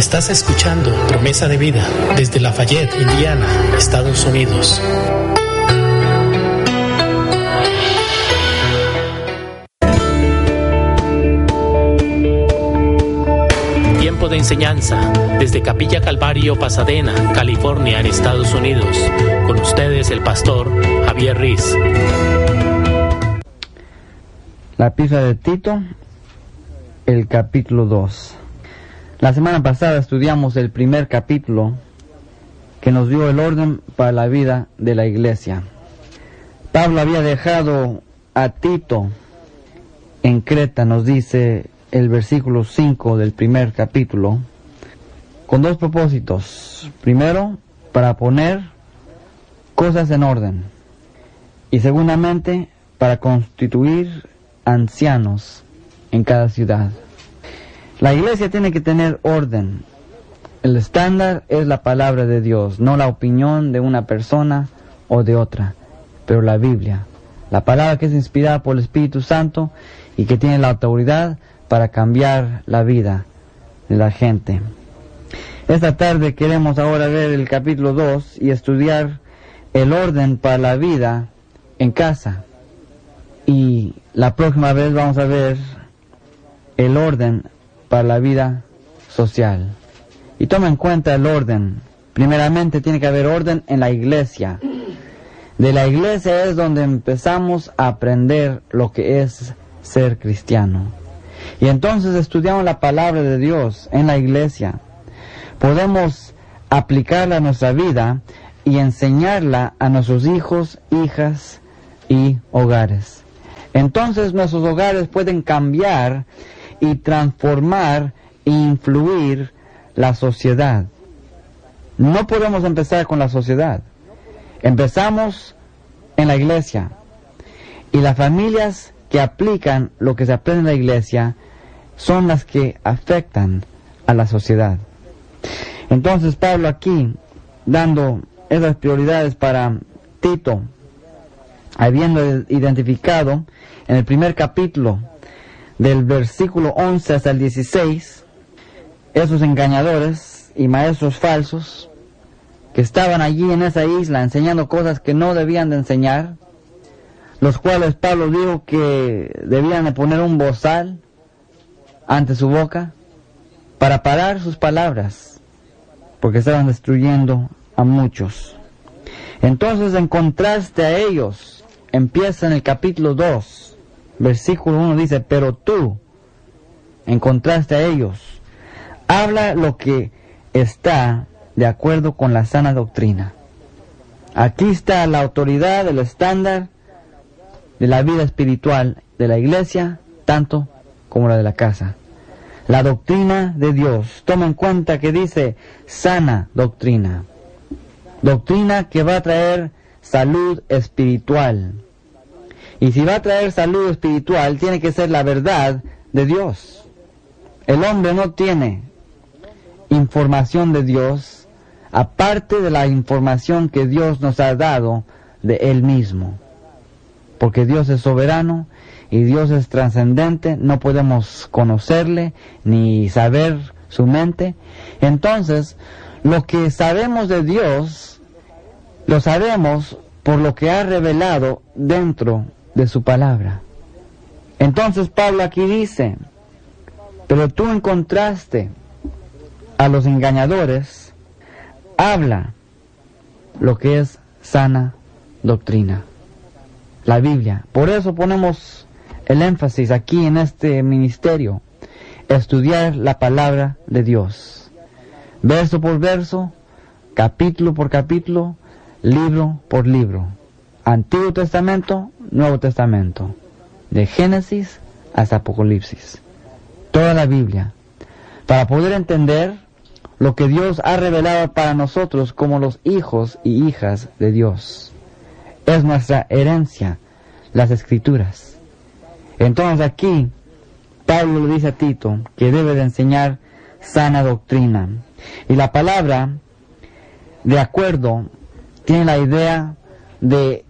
Estás escuchando Promesa de Vida desde Lafayette, Indiana, Estados Unidos. Tiempo de enseñanza desde Capilla Calvario, Pasadena, California, en Estados Unidos. Con ustedes el pastor Javier Riz. La epístola de Tito, el capítulo 2. La semana pasada estudiamos el primer capítulo que nos dio el orden para la vida de la iglesia. Pablo había dejado a Tito en Creta, nos dice el versículo 5 del primer capítulo, con dos propósitos. Primero, para poner cosas en orden, y segundamente, para constituir ancianos en cada ciudad. La iglesia tiene que tener orden. El estándar es la palabra de Dios, no la opinión de una persona o de otra, pero la Biblia, la palabra que es inspirada por el Espíritu Santo y que tiene la autoridad para cambiar la vida de la gente. Esta tarde queremos ahora ver el capítulo 2 y estudiar el orden para la vida en casa. Y la próxima vez vamos a ver el orden para la vida social. Y toma en cuenta el orden. Primeramente tiene que haber orden en la iglesia. De la iglesia es donde empezamos a aprender lo que es ser cristiano. Y entonces estudiamos la palabra de Dios en la iglesia. Podemos aplicarla a nuestra vida y enseñarla a nuestros hijos, hijas y hogares. Entonces nuestros hogares pueden cambiar y transformar e influir la sociedad. No podemos empezar con la sociedad. Empezamos en la iglesia. Y las familias que aplican lo que se aprende en la iglesia son las que afectan a la sociedad. Entonces Pablo aquí, dando esas prioridades para Tito, habiendo identificado en el primer capítulo, del versículo 11 hasta el 16, esos engañadores y maestros falsos que estaban allí en esa isla enseñando cosas que no debían de enseñar, los cuales Pablo dijo que debían de poner un bozal ante su boca para parar sus palabras, porque estaban destruyendo a muchos. Entonces, en contraste a ellos, empieza en el capítulo 2, versículo 1 dice: pero tú, en contraste a ellos, habla lo que está de acuerdo con la sana doctrina. Aquí está la autoridad, el estándar de la vida espiritual de la iglesia, tanto como la de la casa. La doctrina de Dios. Toma en cuenta que dice sana doctrina. Doctrina que va a traer salud espiritual. Y si va a traer salud espiritual, tiene que ser la verdad de Dios. El hombre no tiene información de Dios, aparte de la información que Dios nos ha dado de Él mismo. Porque Dios es soberano y Dios es trascendente, no podemos conocerle ni saber su mente. Entonces, lo que sabemos de Dios, lo sabemos por lo que ha revelado dentro de su palabra. Entonces Pablo aquí dice: pero tú, en contraste a los engañadores, habla lo que es sana doctrina, la Biblia. Por eso ponemos el énfasis aquí en este ministerio: estudiar la palabra de Dios, verso por verso, capítulo por capítulo, libro por libro, Antiguo Testamento, Nuevo Testamento, de Génesis hasta Apocalipsis, toda la Biblia, para poder entender lo que Dios ha revelado para nosotros como los hijos y hijas de Dios. Es nuestra herencia, las Escrituras. Entonces aquí Pablo le dice a Tito que debe de enseñar sana doctrina. Y la palabra de acuerdo tiene la idea de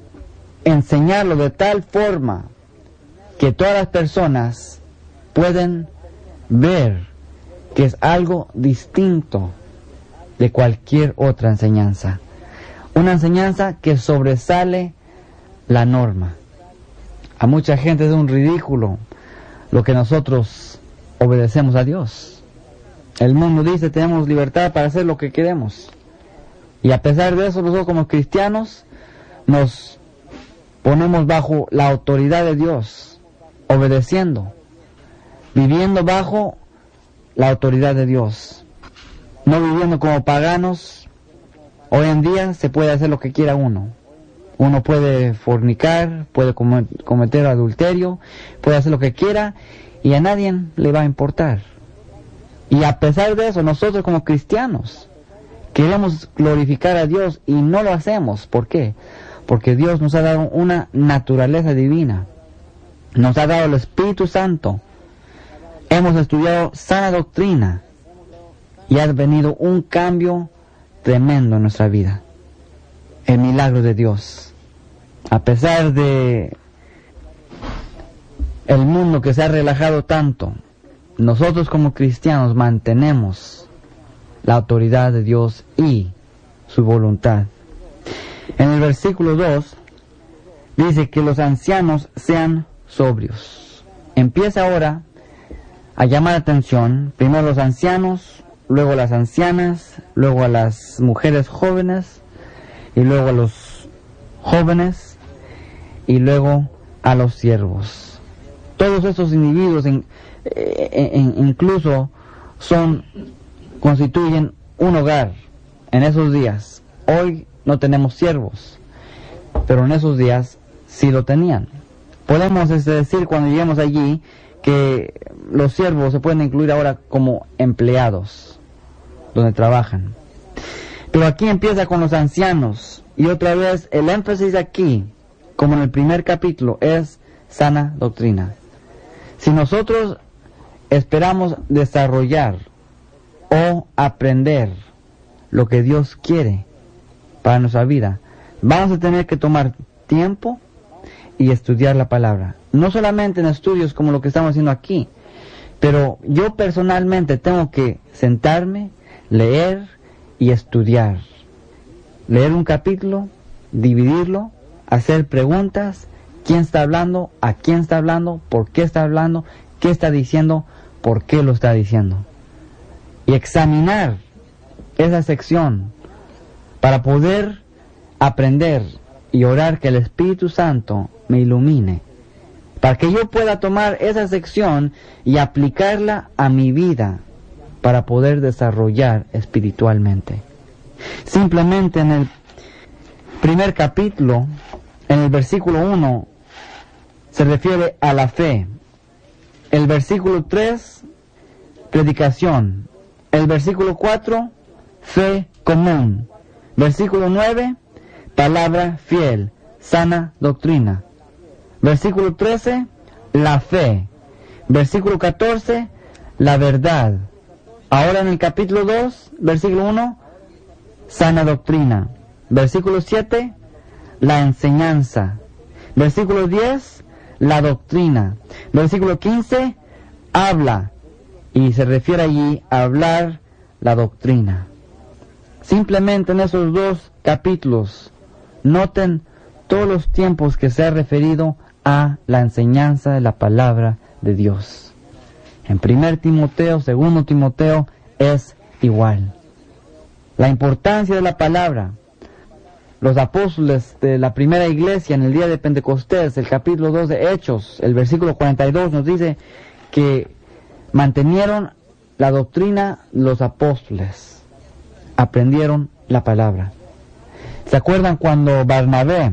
enseñarlo de tal forma que todas las personas pueden ver que es algo distinto de cualquier otra enseñanza. Una enseñanza que sobresale la norma. A mucha gente es un ridículo lo que nosotros obedecemos a Dios. El mundo dice tenemos libertad para hacer lo que queremos. Y a pesar de eso, nosotros como cristianos nos ponemos bajo la autoridad de Dios, obedeciendo, viviendo bajo la autoridad de Dios, no viviendo como paganos. Hoy en día se puede hacer lo que quiera uno. Uno puede fornicar, puede cometer adulterio, puede hacer lo que quiera y a nadie le va a importar. Y a pesar de eso, nosotros como cristianos queremos glorificar a Dios y no lo hacemos. ¿Por qué? Porque Dios nos ha dado una naturaleza divina. Nos ha dado el Espíritu Santo. Hemos estudiado sana doctrina y ha venido un cambio tremendo en nuestra vida. El milagro de Dios. A pesar de el mundo que se ha relajado tanto, nosotros como cristianos mantenemos la autoridad de Dios y su voluntad. En el versículo 2 dice que los ancianos sean sobrios. Empieza ahora a llamar la atención, primero los ancianos, luego las ancianas, luego a las mujeres jóvenes, y luego a los jóvenes, y luego a los siervos. Todos estos individuos incluso constituyen un hogar en esos días. Hoy no tenemos siervos, pero en esos días sí lo tenían. Podemos decir cuando lleguemos allí que los siervos se pueden incluir ahora como empleados, donde trabajan. Pero aquí empieza con los ancianos, y otra vez el énfasis aquí, como en el primer capítulo, es sana doctrina. Si nosotros esperamos desarrollar o aprender lo que Dios quiere para nuestra vida, vamos a tener que tomar tiempo y estudiar la palabra. No solamente en estudios como lo que estamos haciendo aquí, pero yo personalmente tengo que sentarme, leer y estudiar. Leer un capítulo, dividirlo, hacer preguntas. ¿Quién está hablando? ¿A quién está hablando? ¿Por qué está hablando? ¿Qué está diciendo? ¿Por qué lo está diciendo? Y examinar esa sección para poder aprender y orar que el Espíritu Santo me ilumine, para que yo pueda tomar esa sección y aplicarla a mi vida para poder desarrollar espiritualmente. Simplemente en el primer capítulo, en el versículo 1, se refiere a la fe. El versículo 3, predicación. El versículo 4, fe común. Versículo 9, palabra fiel, sana doctrina. Versículo 13, la fe. Versículo 14, la verdad. Ahora en el capítulo 2, versículo 1, sana doctrina. Versículo 7, la enseñanza. Versículo 10, la doctrina. Versículo 15, habla. Y se refiere allí a hablar la doctrina. Simplemente en esos dos capítulos, noten todos los tiempos que se ha referido a la enseñanza de la palabra de Dios. En 1 Timoteo, 2 Timoteo es igual. La importancia de la palabra. Los apóstoles de la primera iglesia en el día de Pentecostés, el capítulo 2 de Hechos, el versículo 42 nos dice que mantenieron la doctrina los apóstoles, aprendieron la palabra. ¿Se acuerdan cuando Bernabé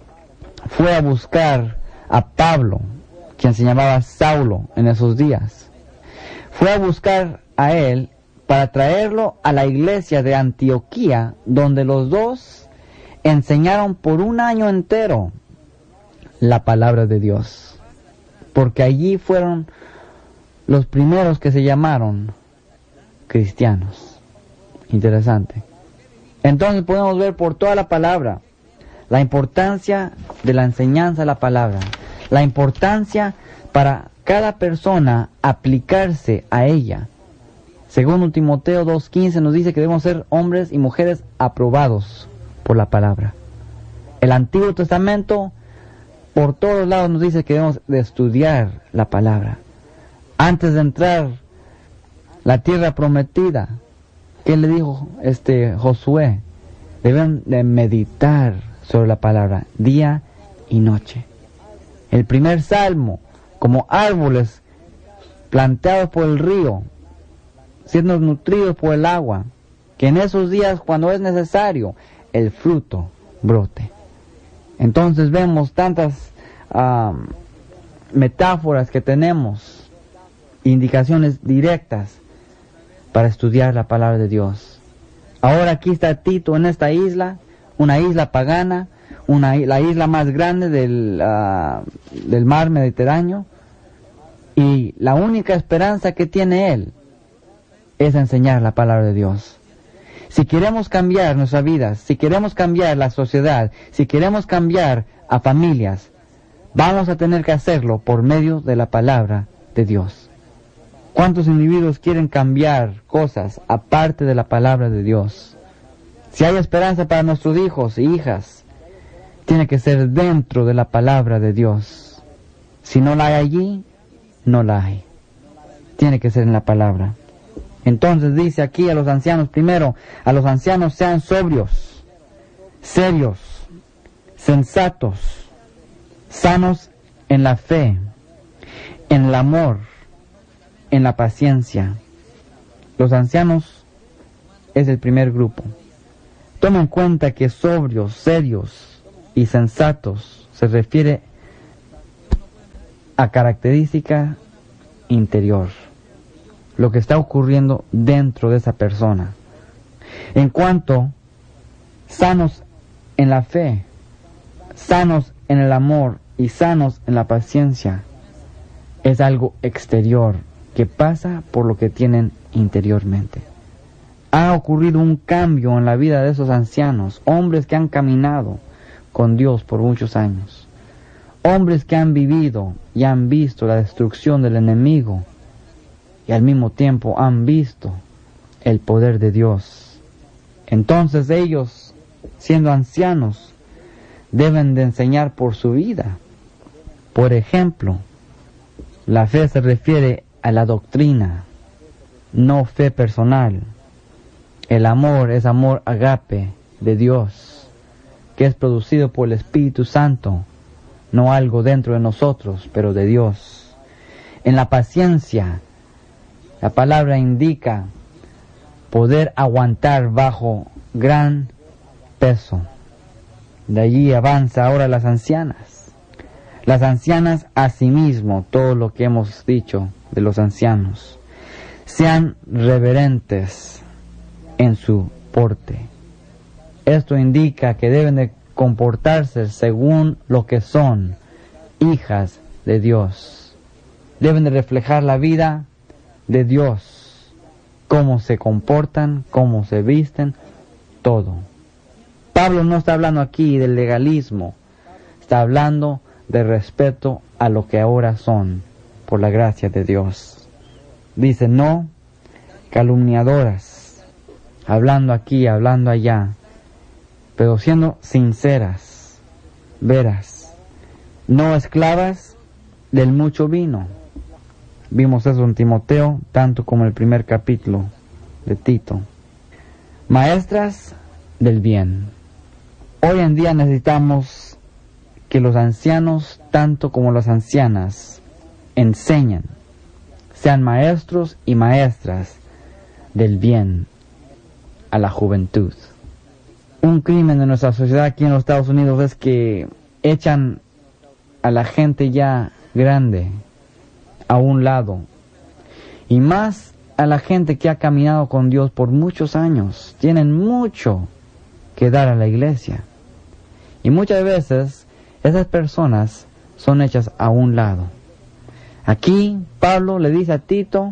fue a buscar a Pablo, quien se llamaba Saulo en esos días? Fue a buscar a él para traerlo a la iglesia de Antioquía, donde los dos enseñaron por un año entero la palabra de Dios, porque allí fueron los primeros que se llamaron cristianos. Interesante. Entonces podemos ver por toda la palabra la importancia de la enseñanza de la palabra, la importancia para cada persona aplicarse a ella Según Timoteo 2:15 nos dice que debemos ser hombres y mujeres aprobados por la palabra. El Antiguo Testamento por todos lados nos dice que debemos de estudiar la palabra. Antes de entrar la tierra prometida, ¿qué le dijo Josué? Deben de meditar sobre la palabra día y noche. El primer salmo, como árboles plantados por el río, siendo nutridos por el agua, que en esos días cuando es necesario el fruto brote. Entonces vemos tantas metáforas que tenemos, indicaciones directas para estudiar la palabra de Dios. Ahora aquí está Tito en esta isla, una isla pagana, la isla más grande del mar Mediterráneo, y la única esperanza que tiene él es enseñar la palabra de Dios. Si queremos cambiar nuestras vidas, si queremos cambiar la sociedad, si queremos cambiar a familias, vamos a tener que hacerlo por medio de la palabra de Dios. ¿Cuántos individuos quieren cambiar cosas aparte de la palabra de Dios? Si hay esperanza para nuestros hijos e hijas, tiene que ser dentro de la palabra de Dios. Si no la hay allí, no la hay. Tiene que ser en la palabra. Entonces dice aquí a los ancianos, primero, a los ancianos sean sobrios, serios, sensatos, sanos en la fe, en el amor, en la paciencia. Los ancianos es el primer grupo. Toma en cuenta que sobrios, serios y sensatos se refiere a característica interior, lo que está ocurriendo dentro de esa persona. En cuanto sanos en la fe, sanos en el amor y sanos en la paciencia, es algo exterior que pasa por lo que tienen interiormente. Ha ocurrido un cambio en la vida de esos ancianos, hombres que han caminado con Dios por muchos años, hombres que han vivido y han visto la destrucción del enemigo, y al mismo tiempo han visto el poder de Dios. Entonces ellos, siendo ancianos, deben de enseñar por su vida. Por ejemplo, la fe se refiere a la doctrina, no fe personal. El amor es amor agape de Dios, que es producido por el Espíritu Santo, no algo dentro de nosotros, pero de Dios. En la paciencia, la palabra indica poder aguantar bajo gran peso. De allí avanza ahora las ancianas. Las ancianas, asimismo, todo lo que hemos dicho de los ancianos, sean reverentes en su porte. Esto indica que deben de comportarse según lo que son, hijas de Dios. Deben de reflejar la vida de Dios, cómo se comportan, cómo se visten, todo. Pablo no está hablando aquí del legalismo, está hablando de respeto a lo que ahora son, por la gracia de Dios. Dice, no calumniadoras, hablando aquí, hablando allá, pero siendo sinceras, veras, no esclavas del mucho vino. Vimos eso en Timoteo, tanto como el primer capítulo de Tito. Maestras del bien. Hoy en día necesitamos que los ancianos, tanto como las ancianas, enseñen, sean maestros y maestras del bien a la juventud. Un crimen de nuestra sociedad aquí en los Estados Unidos es que echan a la gente ya grande a un lado, y más a la gente que ha caminado con Dios por muchos años. Tienen mucho que dar a la iglesia, y muchas veces esas personas son hechas a un lado. Aquí Pablo le dice a Tito,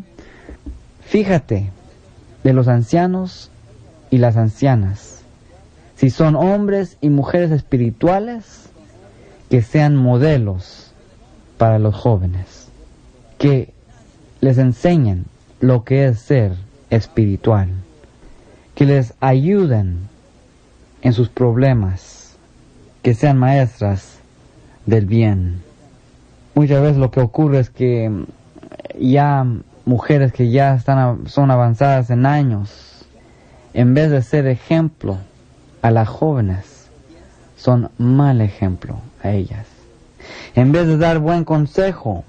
fíjate de los ancianos y las ancianas, si son hombres y mujeres espirituales, que sean modelos para los jóvenes, que les enseñen lo que es ser espiritual, que les ayuden en sus problemas, que sean maestras del bien. Muchas veces lo que ocurre es que ya mujeres que ya son avanzadas en años, en vez de ser ejemplo a las jóvenes, son mal ejemplo a ellas. En vez de dar buen consejo,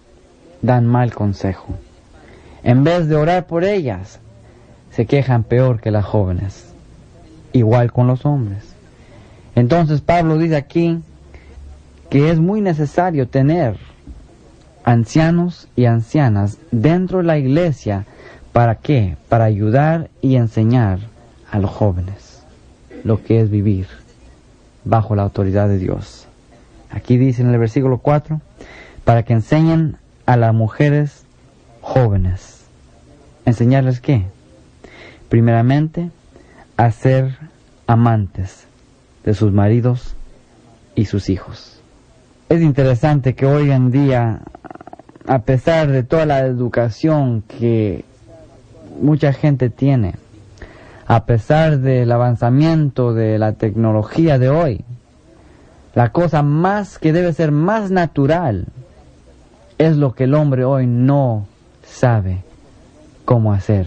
dan mal consejo. En vez de orar por ellas, se quejan peor que las jóvenes. Igual con los hombres. Entonces Pablo dice aquí que es muy necesario tener ancianos y ancianas dentro de la iglesia. ¿Para qué? Para ayudar y enseñar a los jóvenes lo que es vivir bajo la autoridad de Dios. Aquí dice en el versículo 4, para que enseñen a las mujeres jóvenes. ¿Enseñarles qué? Primeramente, a ser amantes de sus maridos y sus hijos. Es interesante que hoy en día, a pesar de toda la educación que mucha gente tiene, a pesar del avanzamiento de la tecnología de hoy, la cosa más que debe ser más natural es lo que el hombre hoy no sabe cómo hacer.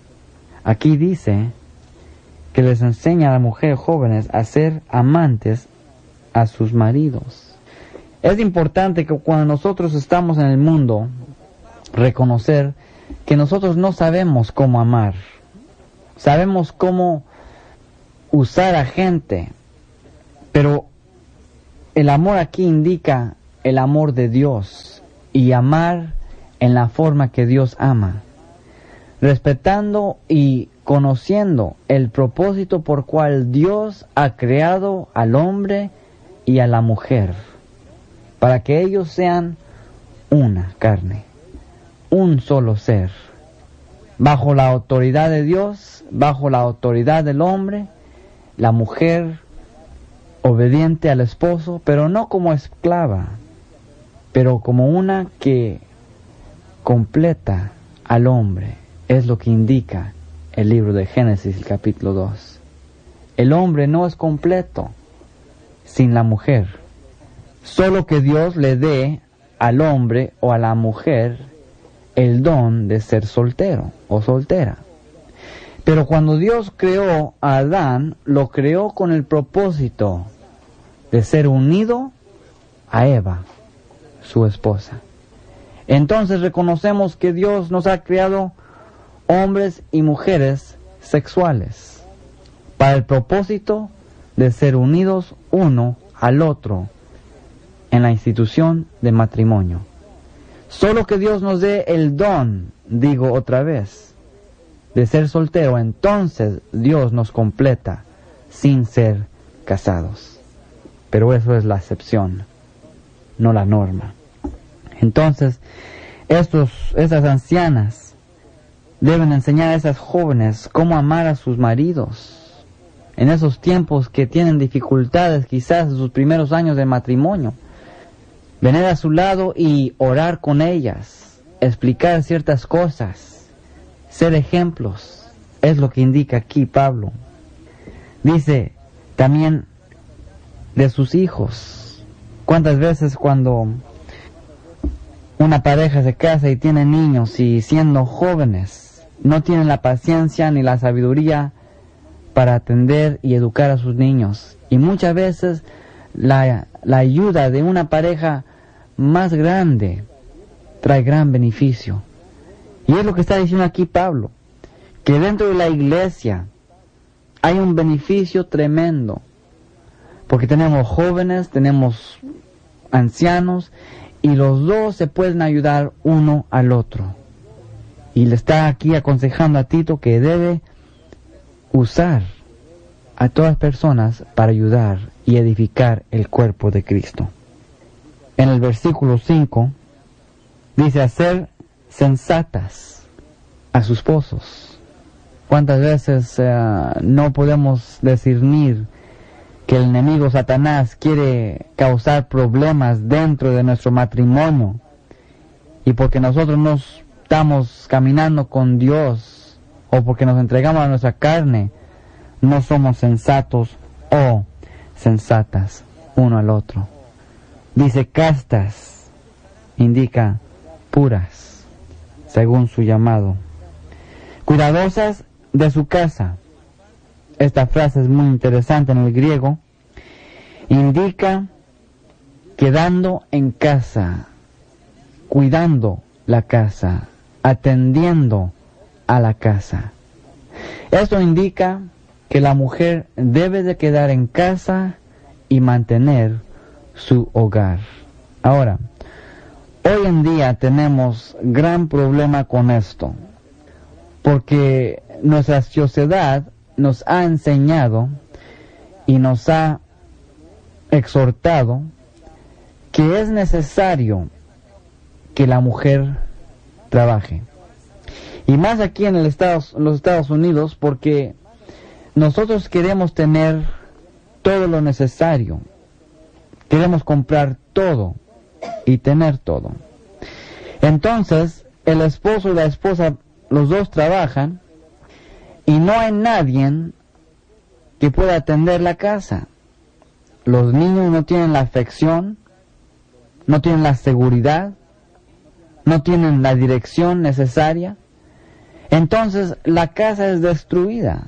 Aquí dice que les enseña a las mujeres jóvenes a ser amantes a sus maridos. Es importante que cuando nosotros estamos en el mundo, reconocer que nosotros no sabemos cómo amar. Sabemos cómo usar a gente, pero el amor aquí indica el amor de Dios y amar en la forma que Dios ama, respetando y conociendo el propósito por cual Dios ha creado al hombre y a la mujer, para que ellos sean una carne, un solo ser, bajo la autoridad de Dios, bajo la autoridad del hombre, la mujer obediente al esposo, pero no como esclava, pero como una que completa al hombre. Es lo que indica el libro de Génesis, el capítulo 2. El hombre no es completo sin la mujer. Solo que Dios le dé al hombre o a la mujer el don de ser soltero o soltera. Pero cuando Dios creó a Adán, lo creó con el propósito de ser unido a Eva, su esposa. Entonces reconocemos que Dios nos ha creado hombres y mujeres sexuales para el propósito de ser unidos uno al otro en la institución de matrimonio. Solo que Dios nos dé el don, digo otra vez, de ser soltero, entonces Dios nos completa sin ser casados. Pero eso es la excepción, no la norma. Entonces, esas ancianas deben enseñar a esas jóvenes cómo amar a sus maridos en esos tiempos que tienen dificultades, quizás en sus primeros años de matrimonio. Venir a su lado y orar con ellas, explicar ciertas cosas, ser ejemplos, es lo que indica aquí Pablo. Dice también de sus hijos. ¿Cuántas veces cuando una pareja se casa y tiene niños y siendo jóvenes no tienen la paciencia ni la sabiduría para atender y educar a sus niños? Y muchas veces la ayuda de una pareja más grande trae gran beneficio. Y es lo que está diciendo aquí Pablo, que dentro de la iglesia hay un beneficio tremendo, porque tenemos jóvenes, tenemos ancianos, y los dos se pueden ayudar uno al otro. Y le está aquí aconsejando a Tito que debe usar a todas personas para ayudar y edificar el cuerpo de Cristo. En el versículo 5 dice hacer sensatas a sus esposos. ¿Cuántas veces no podemos discernir que el enemigo Satanás quiere causar problemas dentro de nuestro matrimonio? Y porque nosotros no estamos caminando con Dios o porque nos entregamos a nuestra carne, no somos sensatos o sensatas uno al otro. Dice castas, indica puras, según su llamado. Cuidadosas de su casa. Esta frase es muy interesante en el griego. Indica quedando en casa, cuidando la casa, atendiendo a la casa. Esto indica que la mujer debe de quedar en casa y mantener su hogar. Ahora, hoy en día tenemos gran problema con esto, porque nuestra sociedad nos ha enseñado y nos ha exhortado que es necesario que la mujer trabaje. Y más aquí en los Estados Unidos, porque nosotros queremos tener todo lo necesario. Queremos comprar todo y tener todo. Entonces, el esposo y la esposa, los dos trabajan y no hay nadie que pueda atender la casa. Los niños no tienen la afección, no tienen la seguridad, no tienen la dirección necesaria. Entonces, la casa es destruida.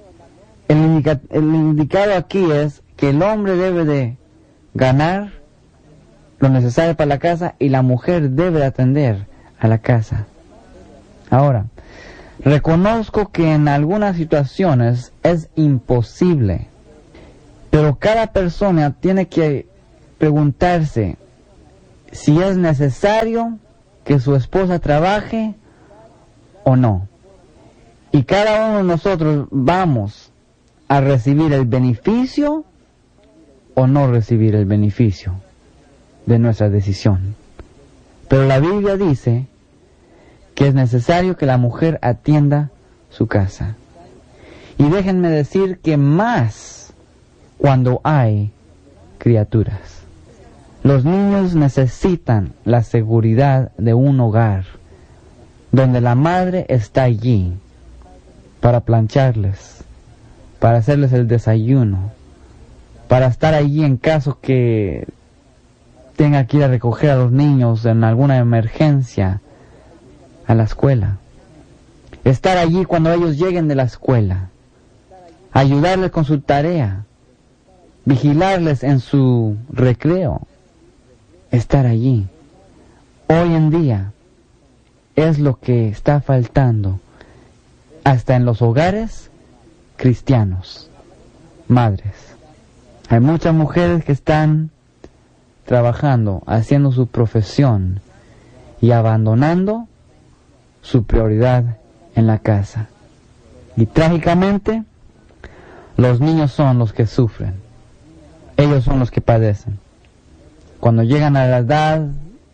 El indicado aquí es que el hombre debe de ganar lo necesario para la casa y la mujer debe de atender a la casa. Ahora, reconozco que en algunas situaciones es imposible, pero cada persona tiene que preguntarse si es necesario que su esposa trabaje o no. Y cada uno de nosotros vamos a recibir el beneficio o no recibir el beneficio de nuestra decisión. Pero la Biblia dice que es necesario que la mujer atienda su casa. Y déjenme decir que más cuando hay criaturas. Los niños necesitan la seguridad de un hogar donde la madre está allí para plancharles, para hacerles el desayuno, para estar allí en caso que tenga que ir a recoger a los niños en alguna emergencia a la escuela. Estar allí cuando ellos lleguen de la escuela, ayudarles con su tarea, vigilarles en su recreo, estar allí. Hoy en día es lo que está faltando hasta en los hogares cristianos, madres. Hay muchas mujeres que están trabajando, haciendo su profesión y abandonando su prioridad en la casa. Y trágicamente, los niños son los que sufren. Ellos son los que padecen. Cuando llegan a la edad,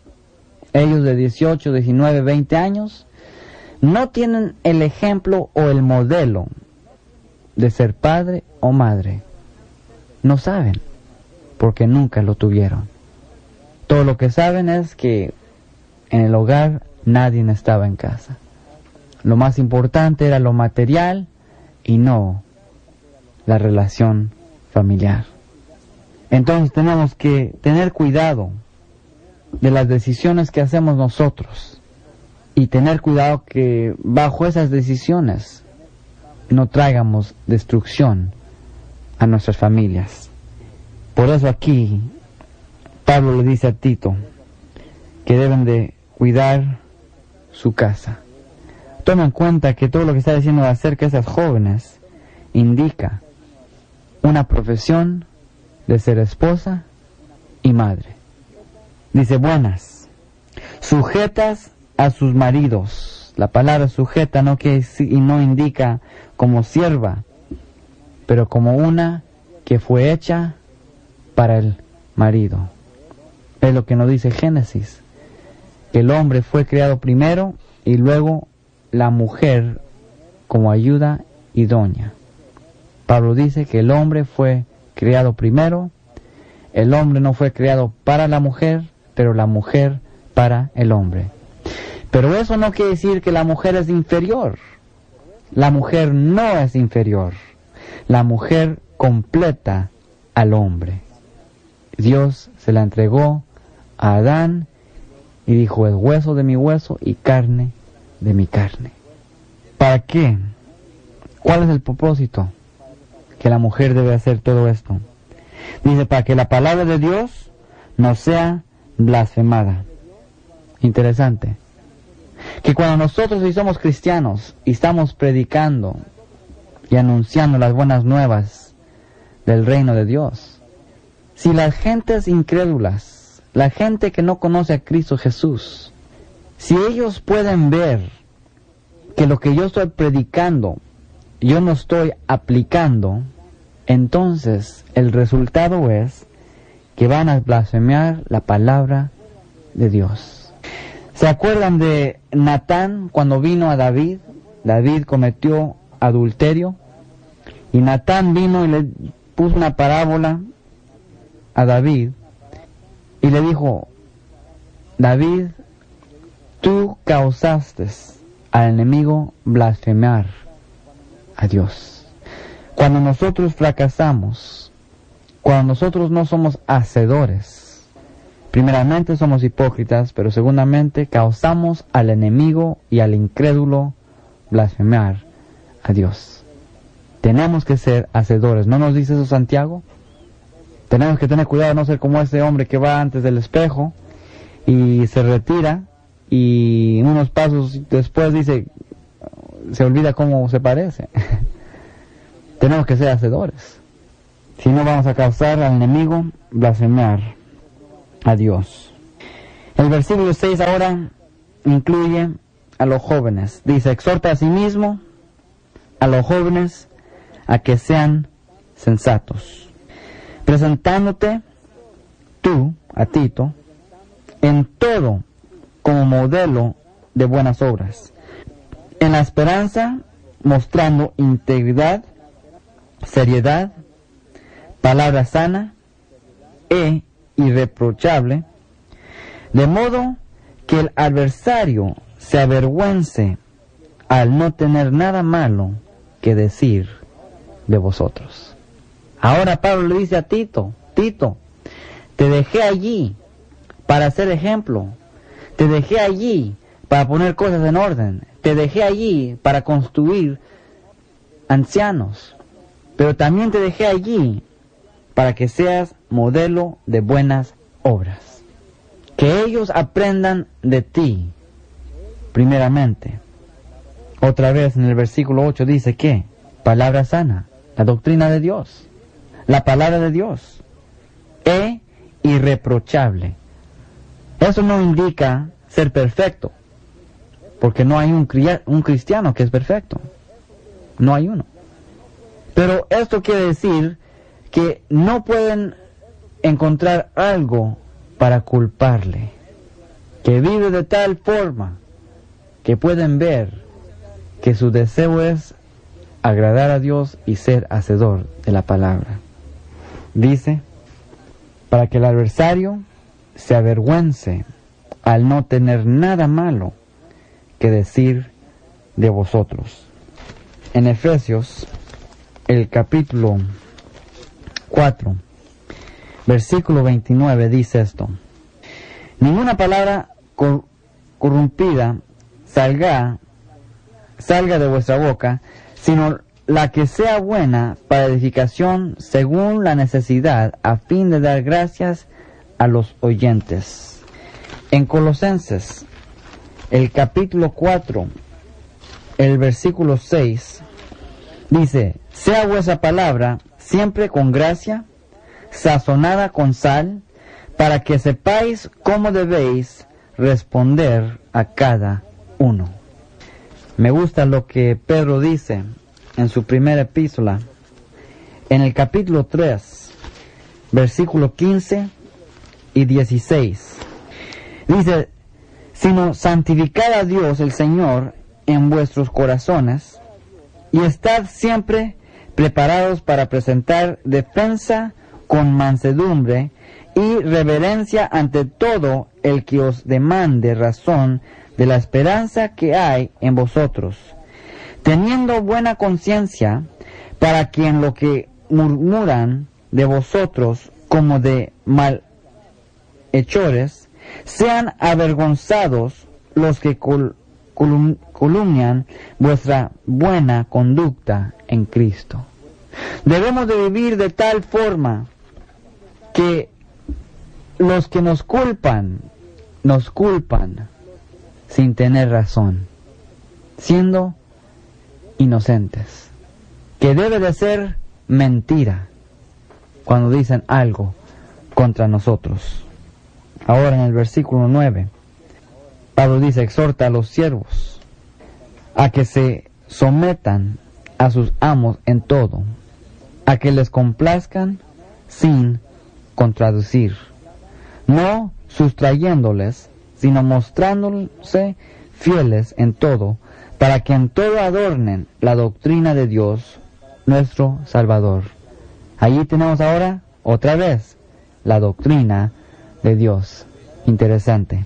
ellos de 18, 19, 20 años, no tienen el ejemplo o el modelo de ser padre o madre. No saben, porque nunca lo tuvieron. Todo lo que saben es que en el hogar nadie estaba en casa. Lo más importante era lo material y no la relación familiar. Entonces tenemos que tener cuidado de las decisiones que hacemos nosotros y tener cuidado que bajo esas decisiones no traigamos destrucción a nuestras familias. Por eso aquí Pablo le dice a Tito que deben de cuidar su casa. Toma en cuenta que todo lo que está diciendo acerca de esas jóvenes indica una profesión de ser esposa y madre. Dice buenas, sujetas a sus maridos. La palabra sujeta no indica como sierva, pero como una que fue hecha para el marido. Es lo que nos dice Génesis, que el hombre fue creado primero y luego la mujer como ayuda idónea. Pablo dice que el hombre fue creado primero, el hombre no fue creado para la mujer, pero la mujer para el hombre. Pero eso no quiere decir que la mujer es inferior La mujer no es inferior. La mujer completa al hombre. Dios se la entregó a Adán y dijo, es hueso de mi hueso y carne de mi carne. ¿Para qué? ¿Cuál es el propósito? Que la mujer debe hacer todo esto. Dice, para que la palabra de Dios no sea blasfemada. Interesante. Que cuando nosotros, si somos cristianos y estamos predicando y anunciando las buenas nuevas del reino de Dios, si las gentes incrédulas, la gente que no conoce a Cristo Jesús, si ellos pueden ver que lo que yo estoy predicando, yo no estoy aplicando, entonces el resultado es que van a blasfemar la palabra de Dios. ¿Se acuerdan de Natán cuando vino a David? David cometió adulterio y Natán vino y le puso una parábola a David y le dijo, David, tú causaste al enemigo blasfemar a Dios. Cuando nosotros fracasamos, cuando nosotros no somos hacedores, primeramente somos hipócritas, pero segundamente causamos al enemigo y al incrédulo blasfemar a Dios. Tenemos que ser hacedores. ¿No nos dice eso Santiago? Tenemos que tener cuidado de no ser como ese hombre que va antes del espejo y se retira y unos pasos después dice, se olvida cómo se parece. Tenemos que ser hacedores. Si no, vamos a causar al enemigo blasfemar a Dios. El versículo 6 ahora incluye a los jóvenes. Dice, exhorta a sí mismo a los jóvenes a que sean sensatos, presentándote tú, a Tito, en todo como modelo de buenas obras, en la esperanza mostrando integridad, seriedad, palabra sana e irreprochable, de modo que el adversario se avergüence al no tener nada malo que decir de vosotros. Ahora Pablo le dice a Tito, Tito, te dejé allí para ser ejemplo, te dejé allí para poner cosas en orden, te dejé allí para construir ancianos, pero también te dejé allí para que seas modelo de buenas obras. Que ellos aprendan de ti, primeramente. Otra vez en el versículo 8 dice que palabra sana, la doctrina de Dios, la palabra de Dios, es irreprochable. Eso no indica ser perfecto, porque no hay un cristiano que es perfecto. No hay uno. Pero esto quiere decir que no pueden encontrar algo para culparle, que vive de tal forma que pueden ver que su deseo es agradar a Dios y ser hacedor de la palabra. Dice, para que el adversario se avergüence al no tener nada malo que decir de vosotros. En Efesios, el capítulo 4, versículo 29 dice esto: ninguna palabra corrompida salga de vuestra boca, sino la que sea buena para edificación según la necesidad, a fin de dar gracias a los oyentes. En Colosenses, el capítulo 4, el versículo 6, dice: sea vuestra palabra siempre con gracia, sazonada con sal, para que sepáis cómo debéis responder a cada uno. Me gusta lo que Pedro dice en su primera epístola, en el capítulo 3, versículo 15 y 16. Dice: sino santificad a Dios el Señor en vuestros corazones, y estad siempre preparados para presentar defensa con mansedumbre y reverencia ante todo el que os demande razón de la esperanza que hay en vosotros, teniendo buena conciencia, para que en lo que murmuran de vosotros como de malhechores, sean avergonzados los que calumnian vuestra buena conducta en Cristo. Debemos de vivir de tal forma que los que nos culpan sin tener razón, siendo inocentes. Que debe de ser mentira cuando dicen algo contra nosotros. Ahora en el versículo 9, Pablo dice: exhorta a los siervos a que se sometan a sus amos en todo, a que les complazcan sin contradecir, no sustrayéndoles, sino mostrándose fieles en todo, para que en todo adornen la doctrina de Dios, nuestro Salvador. Allí tenemos ahora, otra vez, la doctrina de Dios. Interesante.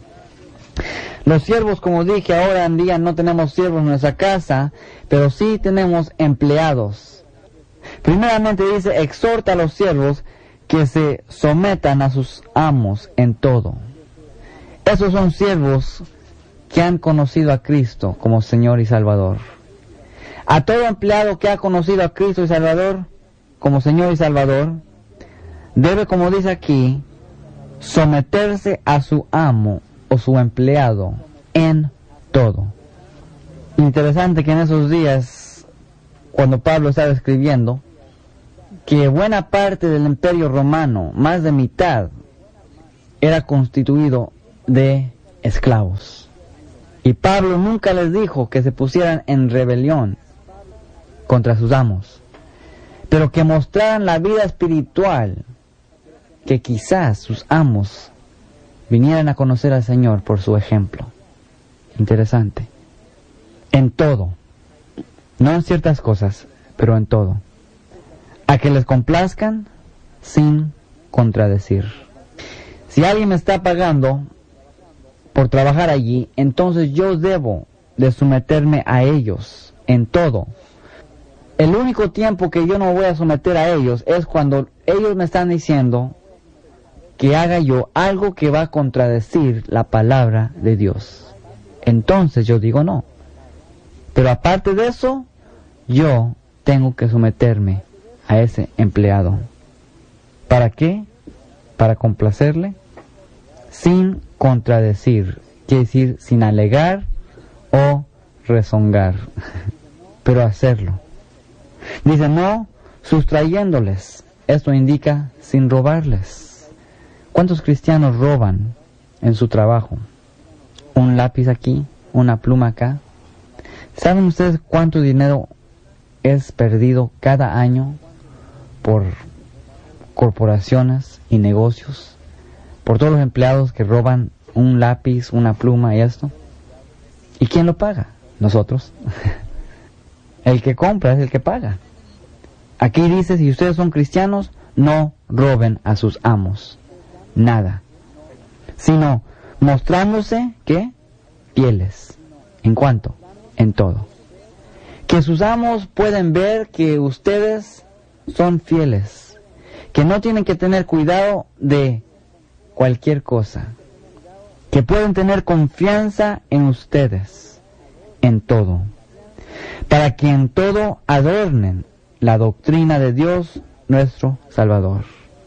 Los siervos, como dije, ahora en día no tenemos siervos en nuestra casa, pero sí tenemos empleados. Primeramente dice: exhorta a los siervos que se sometan a sus amos en todo. Esos son siervos que han conocido a Cristo como Señor y Salvador. A todo empleado que ha conocido a Cristo y Salvador como Señor y Salvador, debe, como dice aquí, someterse a su amo o su empleado en todo. Interesante que en esos días, cuando Pablo estaba escribiendo, que buena parte del imperio romano, más de mitad, era constituido de esclavos. Y Pablo nunca les dijo que se pusieran en rebelión contra sus amos, pero que mostraran la vida espiritual, que quizás sus amos vinieran a conocer al Señor por su ejemplo. Interesante. En todo, no en ciertas cosas, pero en todo. A que les complazcan sin contradecir. Si alguien me está pagando por trabajar allí, entonces yo debo de someterme a ellos en todo. El único tiempo que yo no voy a someter a ellos es cuando ellos me están diciendo que haga yo algo que va a contradecir la palabra de Dios. Entonces yo digo no. Pero aparte de eso, yo tengo que someterme a ese empleado. ¿Para qué? Para complacerle, sin contradecir, quiere decir sin alegar o rezongar, pero hacerlo. Dice: no sustrayéndoles. Esto indica sin robarles. ¿Cuántos cristianos roban en su trabajo? Un lápiz aquí, una pluma acá. ¿Saben ustedes cuánto dinero es perdido cada año por corporaciones y negocios? Por todos los empleados que roban un lápiz, una pluma y esto. ¿Y quién lo paga? Nosotros. El que compra es el que paga. Aquí dice: si ustedes son cristianos, no roben a sus amos nada, sino mostrándose, ¿qué? Fieles. ¿En cuánto? En todo. Que sus amos pueden ver que ustedes son fieles, que no tienen que tener cuidado de cualquier cosa, que pueden tener confianza en ustedes, en todo, para que en todo adornen la doctrina de Dios, nuestro Salvador.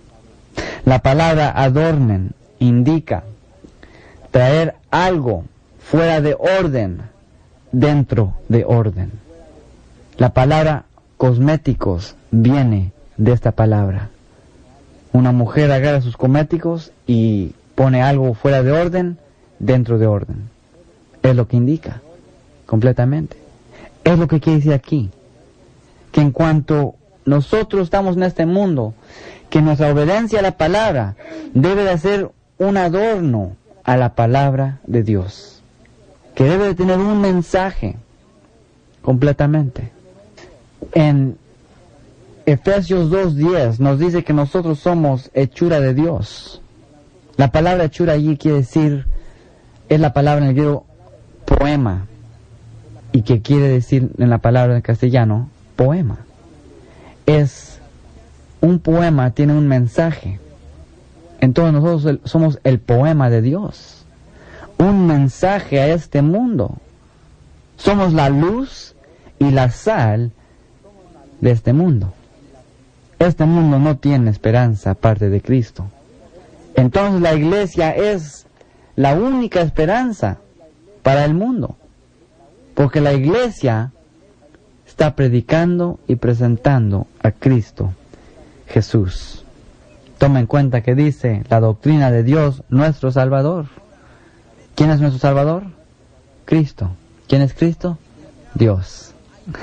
La palabra adornen indica traer algo fuera de orden, dentro de orden. La palabra cosméticos viene de esta palabra. Una mujer agarra sus cosméticos y pone algo fuera de orden, dentro de orden. Es lo que indica, completamente. Es lo que quiere decir aquí. Que en cuanto nosotros estamos en este mundo, que nuestra obediencia a la palabra debe de ser un adorno a la palabra de Dios. Que debe de tener un mensaje, completamente. En Efesios 2:10 nos dice que nosotros somos hechura de Dios. La palabra hechura allí quiere decir, es la palabra en el griego poema. y que quiere decir en la palabra en castellano, poema. Es un poema, tiene un mensaje. Entonces nosotros somos el poema de Dios, un mensaje a este mundo. Somos la luz y la sal de este mundo. Este mundo no tiene esperanza aparte de Cristo. Entonces la iglesia es la única esperanza para el mundo, porque la iglesia está predicando y presentando a Cristo Jesús. Toma en cuenta que dice la doctrina de Dios, nuestro Salvador. ¿Quién es nuestro Salvador? Cristo. ¿Quién es Cristo? Dios.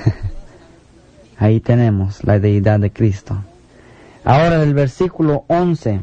Ahí tenemos la deidad de Cristo. Ahora del versículo 11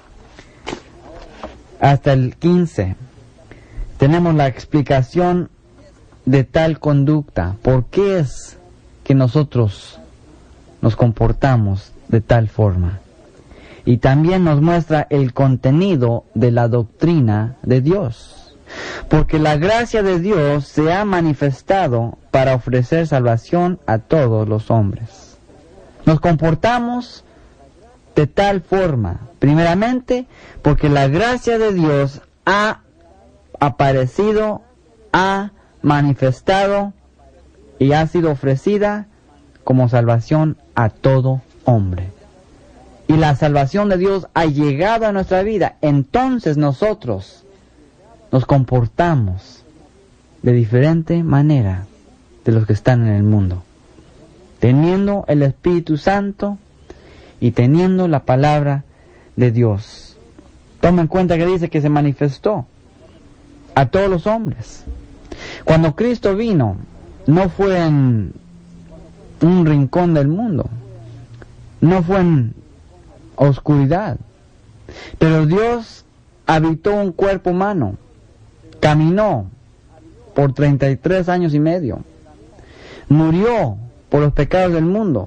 hasta el 15 tenemos la explicación de tal conducta. ¿Por qué es que nosotros nos comportamos de tal forma? Y también nos muestra el contenido de la doctrina de Dios. Porque la gracia de Dios se ha manifestado para ofrecer salvación a todos los hombres. Nos comportamos de tal forma, primeramente, porque la gracia de Dios ha aparecido, ha manifestado y ha sido ofrecida como salvación a todo hombre. Y la salvación de Dios ha llegado a nuestra vida. Entonces nosotros nos comportamos de diferente manera de los que están en el mundo, teniendo el Espíritu Santo y teniendo la palabra de Dios. Toma en cuenta que dice que se manifestó a todos los hombres. Cuando Cristo vino, no fue en un rincón del mundo, no fue en oscuridad, pero Dios habitó un cuerpo humano, caminó por 33 años y medio, murió por los pecados del mundo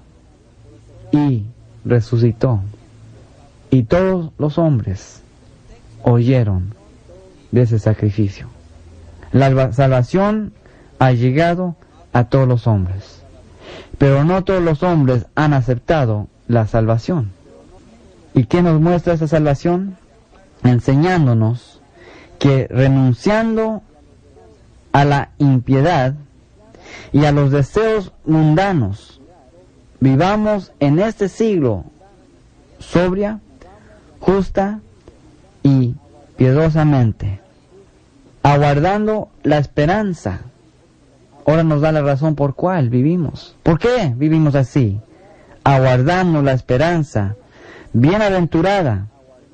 y resucitó. Y todos los hombres oyeron de ese sacrificio. La salvación ha llegado a todos los hombres, pero no todos los hombres han aceptado la salvación. ¿Y qué nos muestra esa salvación? Enseñándonos que renunciando a la impiedad y a los deseos mundanos, vivamos en este siglo sobria, justa y piadosamente, aguardando la esperanza. Ahora nos da la razón por cuál vivimos. ¿Por qué vivimos así? Aguardando la esperanza bienaventurada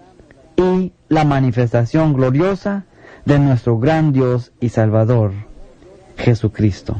y la manifestación gloriosa de nuestro gran Dios y Salvador, Jesucristo.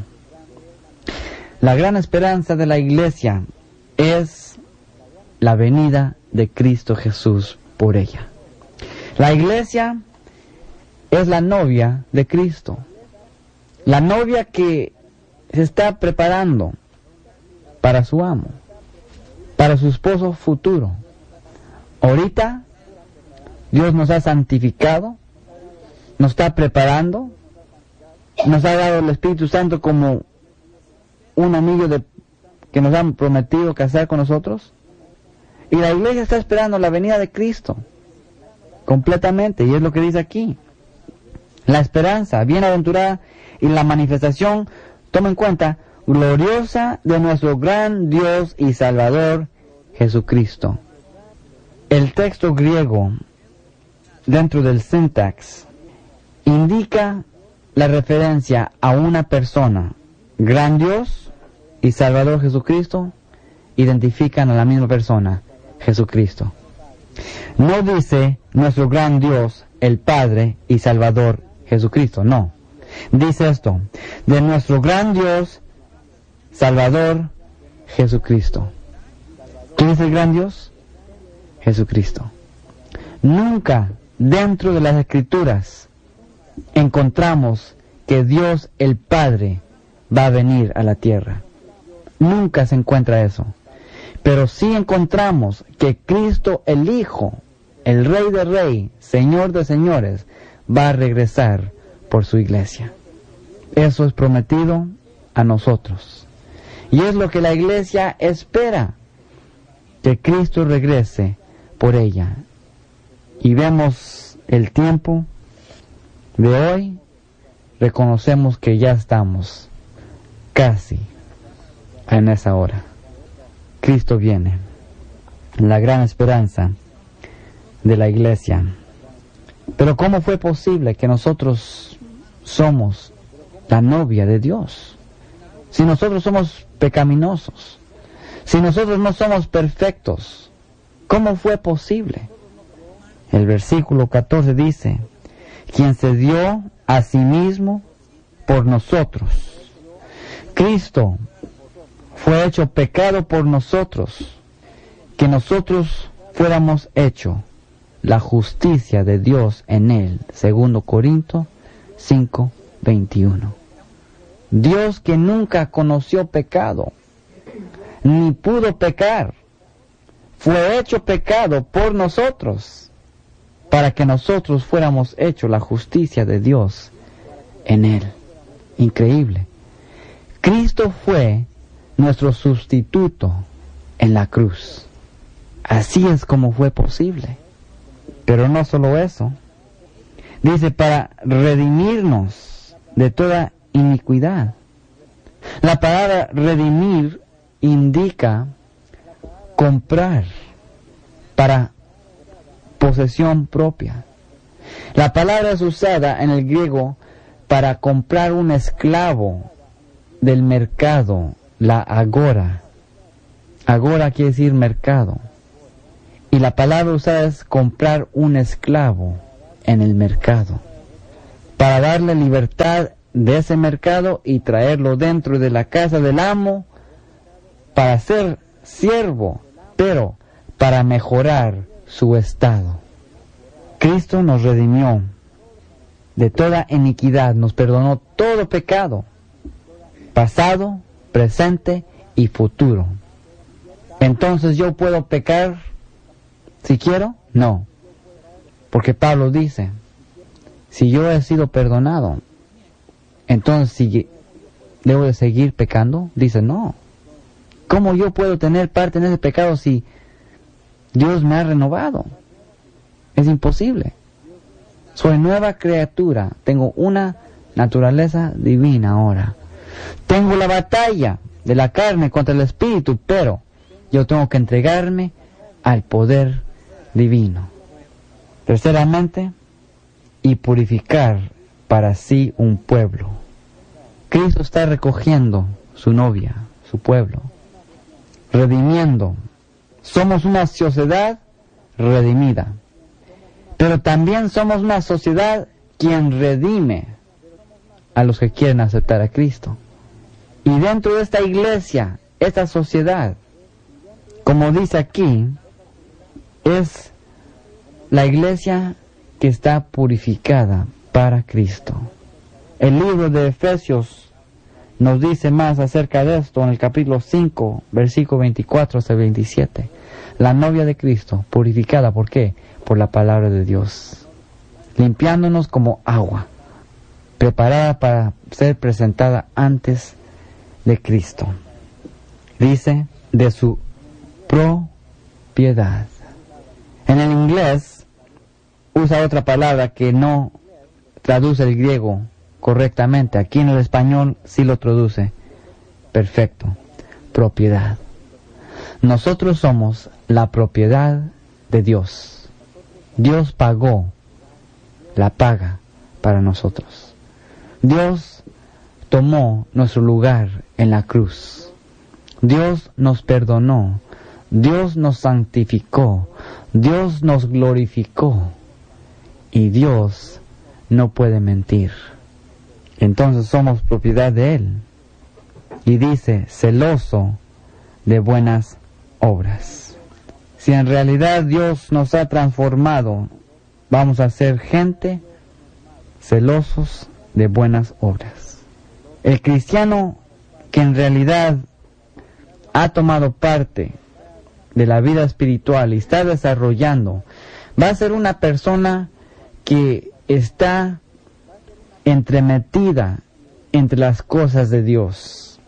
La gran esperanza de la iglesia es la venida de Cristo Jesús por ella. La iglesia es la novia de Cristo, la novia que se está preparando para su amo, para su esposo futuro. Ahorita Dios nos ha santificado, nos está preparando, nos ha dado el Espíritu Santo como un amigo que nos han prometido casar con nosotros. Y la iglesia está esperando la venida de Cristo completamente, y es lo que dice aquí. La esperanza bienaventurada y la manifestación, toma en cuenta, gloriosa de nuestro gran Dios y Salvador, Jesucristo. El texto griego, dentro del sintax, indica la referencia a una persona. Gran Dios y Salvador Jesucristo identifican a la misma persona, Jesucristo. No dice nuestro gran Dios, el Padre y Salvador Jesucristo, no. Dice esto, de nuestro gran Dios, Salvador Jesucristo. ¿Quién es el gran Dios? Jesucristo. Nunca dentro de las Escrituras encontramos que Dios el Padre va a venir a la tierra. Nunca se encuentra eso. Pero sí encontramos que Cristo el Hijo, el Rey de Reyes, Señor de Señores, va a regresar por su iglesia. Eso es prometido a nosotros. Y es lo que la iglesia espera, que Cristo regrese por ella. Y vemos el tiempo de hoy, reconocemos que ya estamos casi en esa hora. Cristo viene, la gran esperanza de la iglesia. Pero ¿cómo fue posible que nosotros somos la novia de Dios? Si nosotros somos pecaminosos, si nosotros no somos perfectos, ¿cómo fue posible? El versículo 14 dice, quien se dio a sí mismo por nosotros. Cristo fue hecho pecado por nosotros, que nosotros fuéramos hechos la justicia de Dios en él. 2 Corintios 5:21. Dios, que nunca conoció pecado, ni pudo pecar, fue hecho pecado por nosotros, para que nosotros fuéramos hechos la justicia de Dios en él. Increíble. Cristo fue nuestro sustituto en la cruz. Así es como fue posible. Pero no solo eso. Dice, para redimirnos de toda iniquidad. La palabra redimir indica comprar para posesión propia. La palabra es usada en el griego para comprar un esclavo del mercado, la agora. Agora quiere decir mercado. Y la palabra usada es comprar un esclavo en el mercado, para darle libertad de ese mercado y traerlo dentro de la casa del amo para ser siervo, pero para mejorar su estado. Cristo nos redimió de toda iniquidad, nos perdonó todo pecado, pasado, presente y futuro. Entonces, ¿yo puedo pecar si quiero? No. Porque Pablo dice, si yo he sido perdonado, entonces si debo de seguir pecando, dice no. ¿Cómo yo puedo tener parte en ese pecado si Dios me ha renovado? Es imposible. Soy nueva criatura, tengo una naturaleza divina ahora. Tengo la batalla de la carne contra el espíritu, pero yo tengo que entregarme al poder divino. Terceramente, y purificar para sí un pueblo. Cristo está recogiendo su novia, su pueblo, redimiendo. Somos una sociedad redimida, pero también somos una sociedad quien redime a los que quieren aceptar a Cristo. Y dentro de esta iglesia, esta sociedad, como dice aquí, es la iglesia que está purificada para Cristo. El libro de Efesios nos dice más acerca de esto en el capítulo 5, versículo 24 hasta 27. La novia de Cristo, purificada, ¿por qué? Por la palabra de Dios, limpiándonos como agua, preparada para ser presentada antes de Cristo. Dice, de su propiedad. En el inglés usa otra palabra que no traduce el griego correctamente. Aquí en el español sí lo traduce perfecto. Propiedad. Nosotros somos la propiedad de Dios. Dios pagó la paga para nosotros. Dios tomó nuestro lugar en la cruz. Dios nos perdonó. Dios nos santificó. Dios nos glorificó. Y Dios no puede mentir. Entonces somos propiedad de Él. Y dice, celoso de buenas obras. Si en realidad Dios nos ha transformado, vamos a ser gente celosos de buenas obras. El cristiano que en realidad ha tomado parte de la vida espiritual y está desarrollando, va a ser una persona que está entremetida entre las cosas de Dios.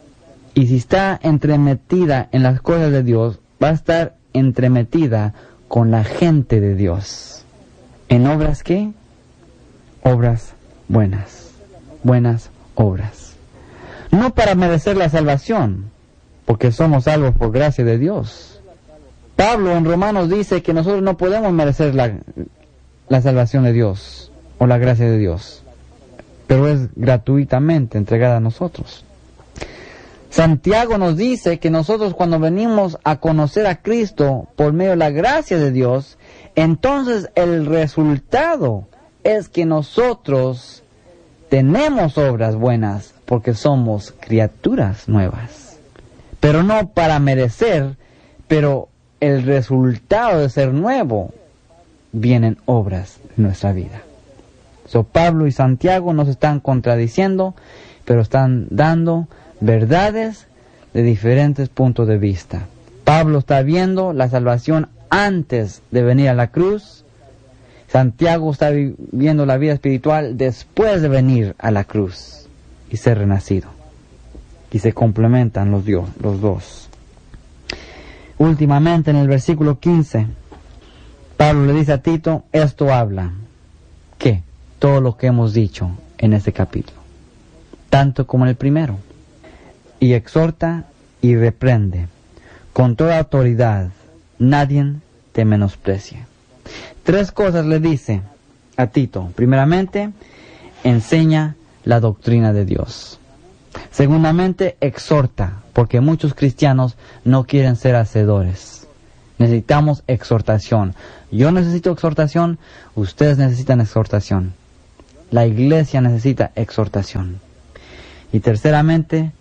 Y si está entremetida en las cosas de Dios, va a estar entremetida con la gente de Dios. ¿En obras qué? Obras buenas. Buenas obras. No para merecer la salvación, porque somos salvos por gracia de Dios. Pablo en Romanos dice que nosotros no podemos merecer la salvación de Dios o la gracia de Dios, pero es gratuitamente entregada a nosotros. Santiago nos dice que nosotros cuando venimos a conocer a Cristo por medio de la gracia de Dios, entonces el resultado es que nosotros tenemos obras buenas porque somos criaturas nuevas. Pero no para merecer, pero el resultado de ser nuevo vienen obras en nuestra vida. Pablo y Santiago nos están contradiciendo, pero están dando verdades de diferentes puntos de vista. Pablo está viendo la salvación antes de venir a la cruz. Santiago está viviendo la vida espiritual después de venir a la cruz y ser renacido. Y se complementan los dos. Últimamente en el versículo 15, Pablo le dice a Tito, esto habla. ¿Qué? Todo lo que hemos dicho en este capítulo, tanto como en el primero. Y exhorta y reprende con toda autoridad, nadie te menosprecie. 3 cosas le dice a Tito. Primeramente, enseña la doctrina de Dios. Segundamente, exhorta, porque muchos cristianos no quieren ser hacedores. Necesitamos exhortación. Yo necesito exhortación, ustedes necesitan exhortación. La iglesia necesita exhortación. Y terceramente,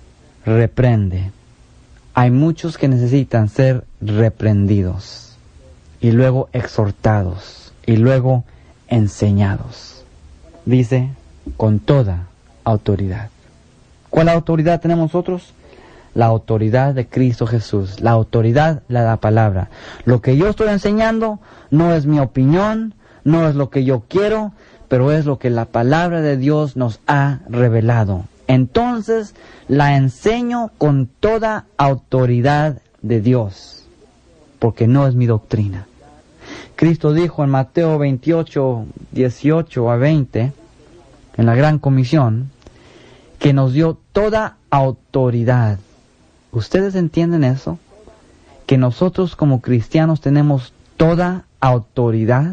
reprende. Hay muchos que necesitan ser reprendidos y luego exhortados y luego enseñados. Dice, con toda autoridad. ¿Cuál autoridad tenemos nosotros? La autoridad de Cristo Jesús. La autoridad de la palabra. Lo que yo estoy enseñando no es mi opinión, no es lo que yo quiero, pero es lo que la palabra de Dios nos ha revelado. Entonces la enseño con toda autoridad de Dios, porque no es mi doctrina. Cristo dijo en Mateo 28, 18 a 20, en la Gran Comisión, que nos dio toda autoridad. ¿Ustedes entienden eso? Que nosotros como cristianos tenemos toda autoridad.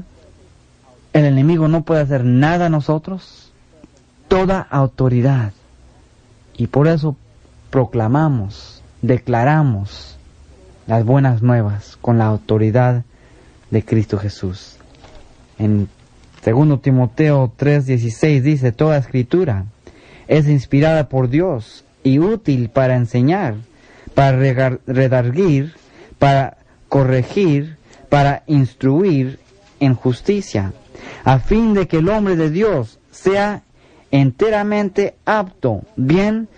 El enemigo no puede hacer nada a nosotros. Toda autoridad. Y por eso proclamamos, declaramos las buenas nuevas con la autoridad de Cristo Jesús. En 2 Timoteo 3:16 dice, toda escritura es inspirada por Dios y útil para enseñar, para redarguir, para corregir, para instruir en justicia, a fin de que el hombre de Dios sea enteramente apto, bien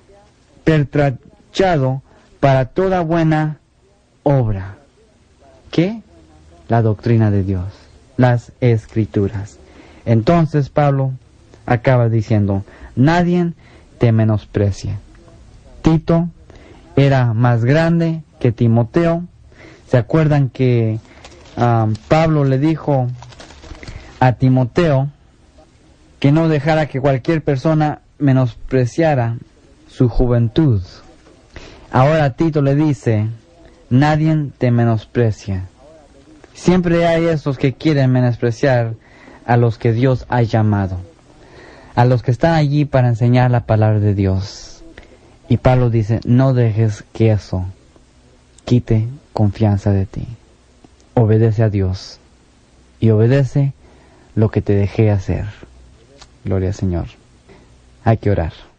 pertrechado para toda buena obra. ¿Qué? La doctrina de Dios, las escrituras. Entonces Pablo acaba diciendo, nadie te menosprecie. Tito era más grande que Timoteo. ¿Se acuerdan que Pablo le dijo a Timoteo que no dejara que cualquier persona menospreciara su juventud? Ahora Tito le dice, nadie te menosprecia. Siempre hay esos que quieren menospreciar a los que Dios ha llamado, a los que están allí para enseñar la palabra de Dios. Y Pablo dice, no dejes que eso quite confianza de ti. Obedece a Dios y obedece lo que te dejé hacer. Gloria al Señor. Hay que orar.